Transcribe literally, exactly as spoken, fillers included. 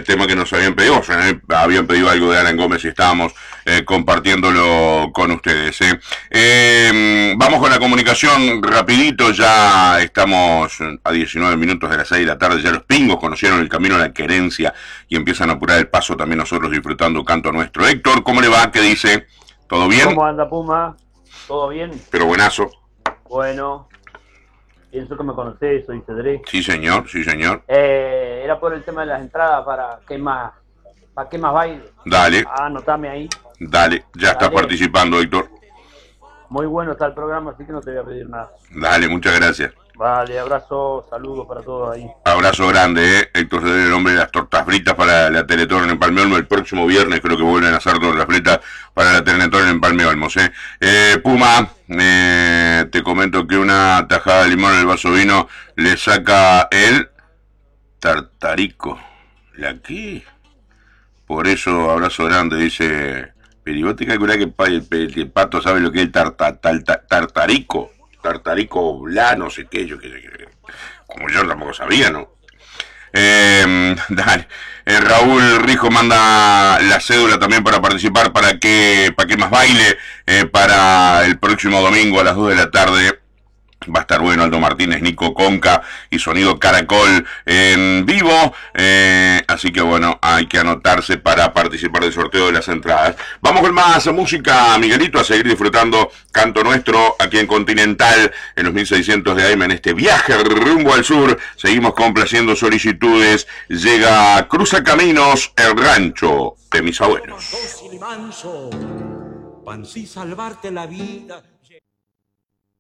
tema que nos habían pedido. O sea, eh, habían pedido algo de Alan Gómez y estábamos eh, compartiéndolo con ustedes. Eh. Eh, vamos con la comunicación rapidito. Ya estamos a diecinueve minutos de las seis de la tarde. Ya los pingos conocieron el camino a la querencia y empiezan a apurar el paso. También nosotros disfrutando canto nuestro. Héctor, ¿cómo le va? ¿Qué dice? ¿Todo bien? ¿Cómo anda, Puma? ¿Todo bien? Pero buenazo. Bueno, pienso que me conocés, soy Cedré. Sí, señor, sí, señor. Eh, era por el tema de las entradas para qué más, para qué más baile. Dale. Ah, anotame ahí. Dale, ya estás Dale. participando, Héctor. Muy bueno está el programa, así que no te voy a pedir nada. Dale, muchas gracias. Vale, abrazo, saludos para todos ahí. Abrazo grande, ¿eh? Héctor se debe el nombre de las tortas fritas para la Teletón en Empalme Olmo. El próximo viernes creo que vuelven a hacer tortas fritas para la Teletón en Empalme Olmo, ¿eh? eh Puma, eh, te comento que una tajada de limón en el vaso vino le saca el tartarico. ¿La qué? Por eso, abrazo grande, dice... Pero vos te calculás que el, el, el pato sabe lo que es el tarta, tarta, tartarico. Tartarico bla, no sé qué, yo qué sé qué. Como yo tampoco sabía, ¿no? Eh, dale. Eh, Raúl Rijo manda la cédula también para participar. ¿Para qué, para qué más baile? Eh, para el próximo domingo a las dos de la tarde. Va a estar bueno Aldo Martínez, Nico Conca y Sonido Caracol en vivo. Eh, así que bueno, hay que anotarse para participar del sorteo de las entradas. Vamos con más música, Miguelito, a seguir disfrutando canto nuestro aquí en Continental, en los mil seiscientos de A M, en este viaje rumbo al sur. Seguimos complaciendo solicitudes. Llega Cruza Caminos, el rancho de mis abuelos. Pan sí salvarte la vida.